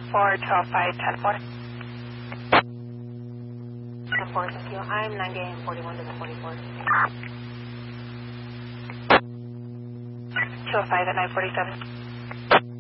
for 12-5, 10-4. 10-4, thank you. I'm 98 and 41 to the 44. 205 at 947.